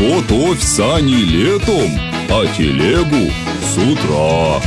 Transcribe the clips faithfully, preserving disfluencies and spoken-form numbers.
Готовь сани летом, а телегу с утра.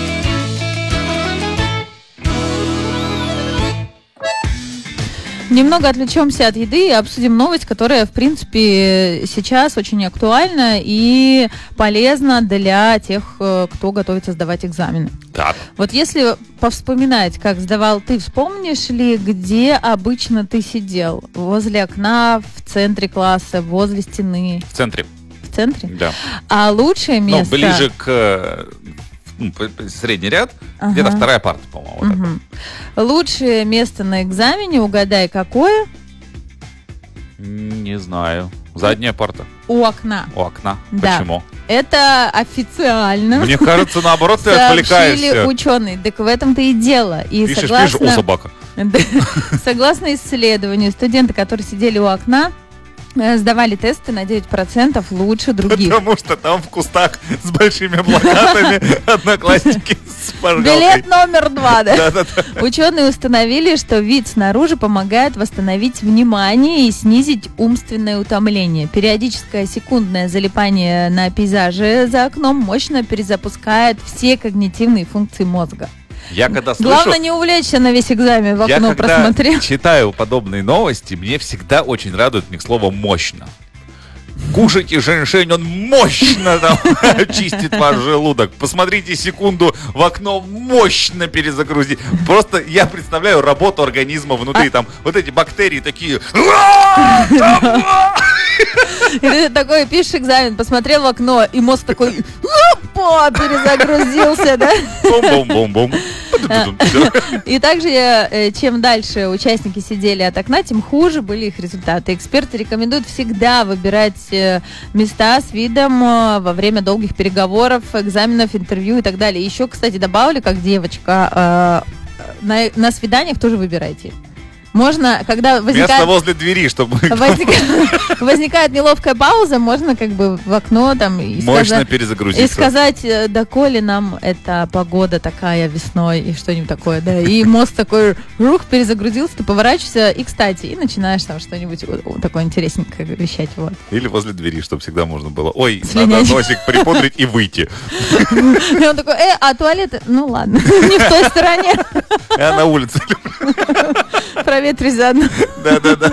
Немного отвлечемся от еды и обсудим новость, которая, в принципе, сейчас очень актуальна и полезна для тех, кто готовится сдавать экзамены. Так. Вот если повспоминать, как сдавал ты, вспомнишь ли, где обычно ты сидел? Возле окна, в центре класса, возле стены? В центре. В центре? Да. А лучшее место... Ну, ближе к... Ну, средний ряд, ага. Где-то вторая парта, по-моему. Вот угу. Лучшее место на экзамене, угадай, какое? Не знаю. Задняя парта. У окна. У окна. Да. Почему? Это официально. Мне кажется, наоборот, ты отвлекаешься. Сообщили ученые. Так в этом-то и дело. И пишешь, согласно... пишешь, о, собака. Согласно исследованию, студенты, которые сидели у окна, сдавали тесты на девять процентов лучше других. Потому что там в кустах с большими плакатами одноклассники с шпаргалкой. Билет номер два, да? Да-да-да. Ученые установили, что вид снаружи помогает восстановить внимание и снизить умственное утомление. Периодическое секундное залипание на пейзаже за окном мощно перезапускает все когнитивные функции мозга. Я когда слышу... Главное не увлечься на весь экзамен, в окно я просмотрел. Я когда читаю подобные новости, мне всегда очень радует мне слово «мощно». Кушайте женьшень, он мощно там чистит ваш желудок. Посмотрите секунду в окно, мощно перезагрузить. Просто я представляю работу организма внутри. Там вот эти бактерии такие... И ты такой пишешь экзамен, посмотрел в окно, и мозг такой... Опа, перезагрузился, да? Бум-бум-бум-бум. И также, чем дальше участники сидели от окна, тем хуже были их результаты. Эксперты рекомендуют всегда выбирать места с видом во время долгих переговоров, экзаменов, интервью и так далее. Еще, кстати, добавлю, как девочка, на, на свиданиях тоже выбирайте. Можно, когда возникает... Место возле двери, чтобы... Возникает, возникает неловкая пауза, можно как бы в окно там... И мощно сказать, перезагрузиться. И сказать, доколе нам эта погода такая весной и что-нибудь такое, да. И мозг такой, рух, перезагрузился, ты поворачиваешься, и, кстати, и начинаешь там что-нибудь такое интересненькое вещать, вот. Или возле двери, чтобы всегда можно было, ой, слинять. Надо носик припудрить и выйти. И он такой, э, а туалет? Ну ладно, не в той стороне. Я на улице. Проветрись заодно. Да-да-да.